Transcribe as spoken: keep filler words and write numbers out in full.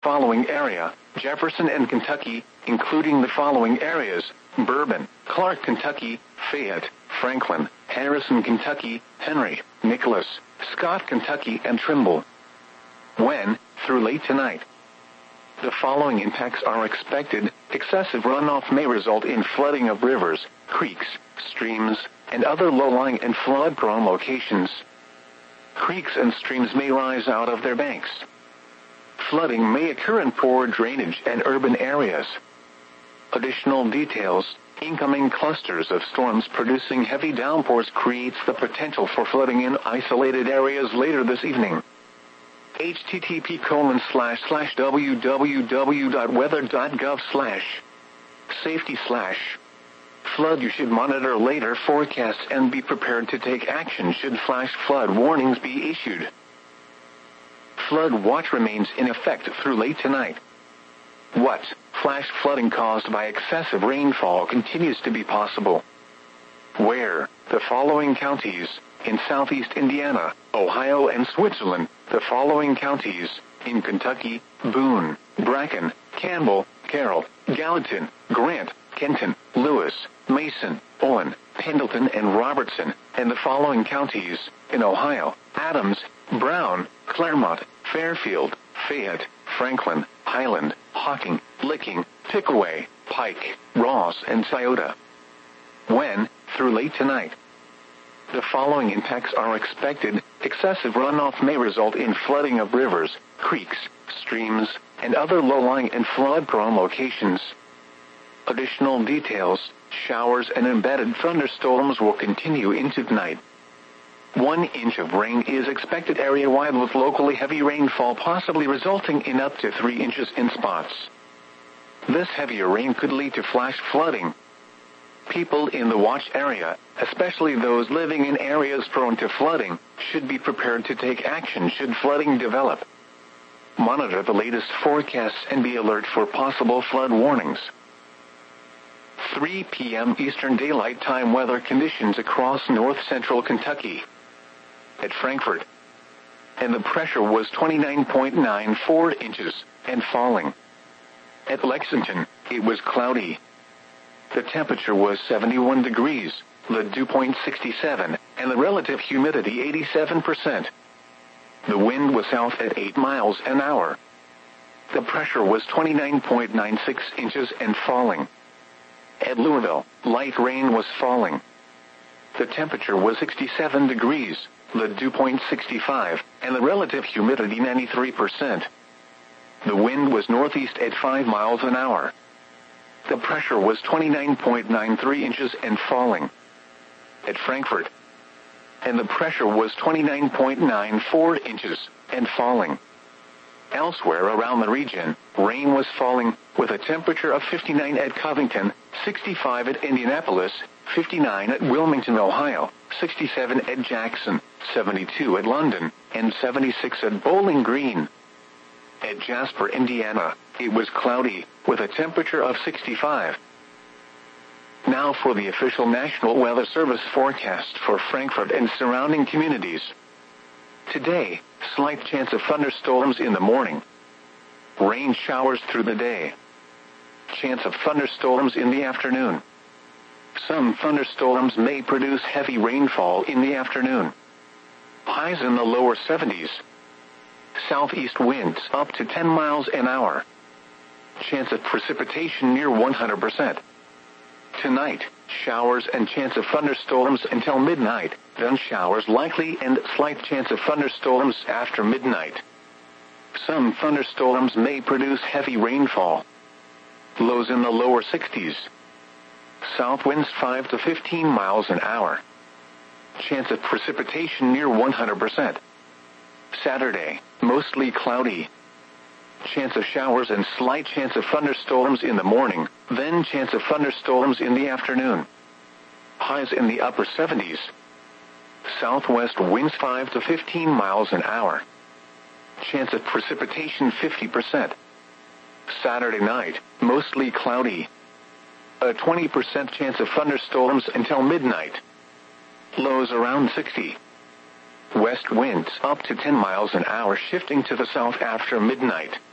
following area: Jefferson and Kentucky, including the following areas: Bourbon, Clark, Kentucky, Fayette, Franklin, Harrison, Kentucky, Henry, Nicholas, Scott, Kentucky, and Trimble. When, through late tonight, the following impacts are expected: excessive runoff may result in flooding of rivers, creeks, streams, and other low-lying and flood-prone locations. Creeks and streams may rise out of their banks. Flooding may occur in poor drainage and urban areas. Additional details: incoming clusters of storms producing heavy downpours creates the potential for flooding in isolated areas later this evening. http colon slash slash www.weather.gov slash safety slash flood. You should monitor later forecasts and be prepared to take action should flash flood warnings be issued. Flood watch remains in effect through late tonight. What? Flash flooding caused by excessive rainfall continues to be possible. Where? The following counties: in southeast Indiana, Ohio, and Switzerland. The following counties: in Kentucky, Boone, Bracken, Campbell, Carroll, Gallatin, Grant, Kenton, Lewis, Mason, Owen, Pendleton, and Robertson. And the following counties: in Ohio, Adams, Brown, Claremont, Fairfield, Fayette, Franklin, Highland, Hocking, Licking, Pickaway, Pike, Ross, and Scioto. When, through late tonight, the following impacts are expected: excessive runoff may result in flooding of rivers, creeks, streams, and other low-lying and flood-prone locations. Additional details: showers and embedded thunderstorms will continue into tonight. One inch of rain is expected area-wide, with locally heavy rainfall possibly resulting in up to three inches in spots. This heavier rain could lead to flash flooding. People in the watch area, especially those living in areas prone to flooding, should be prepared to take action should flooding develop. Monitor the latest forecasts and be alert for possible flood warnings. three p m Eastern Daylight Time weather conditions across north-central Kentucky. At Frankfort, and the pressure was twenty-nine point nine four inches, and falling. At Lexington, it was cloudy. The temperature was seventy-one degrees, the dew point sixty-seven, and the relative humidity eighty-seven percent. The wind was south at eight miles an hour. The pressure was twenty-nine point nine six inches and falling. At Louisville, light rain was falling. The temperature was sixty-seven degrees, the dew point sixty-five, and the relative humidity ninety-three percent. The wind was northeast at five miles an hour. The pressure was twenty-nine point nine three inches and falling. At Frankfort, and the pressure was twenty-nine point nine four inches and falling. Elsewhere around the region, rain was falling, with a temperature of fifty-nine at Covington, sixty-five at Indianapolis, fifty-nine at Wilmington, Ohio, sixty-seven at Jackson, seventy-two at London, and seventy-six at Bowling Green. At Jasper, Indiana, it was cloudy, with a temperature of sixty-five. Now for the official National Weather Service forecast for Frankfort and surrounding communities. Today, slight chance of thunderstorms in the morning. Rain showers through the day. Chance of thunderstorms in the afternoon. Some thunderstorms may produce heavy rainfall in the afternoon. Highs in the lower seventies. Southeast winds up to ten miles an hour. Chance of precipitation near one hundred percent. Tonight, showers and chance of thunderstorms until midnight, then showers likely and slight chance of thunderstorms after midnight. Some thunderstorms may produce heavy rainfall. Lows in the lower sixties. South winds five to fifteen miles an hour. Chance of precipitation near one hundred percent. Saturday, mostly cloudy. Chance of showers and slight chance of thunderstorms in the morning, then chance of thunderstorms in the afternoon. Highs in the upper seventies. Southwest winds five to fifteen miles an hour. Chance of precipitation fifty percent. Saturday night, mostly cloudy. A twenty percent chance of thunderstorms until midnight. Lows around sixty. West winds up to ten miles an hour shifting to the south after midnight.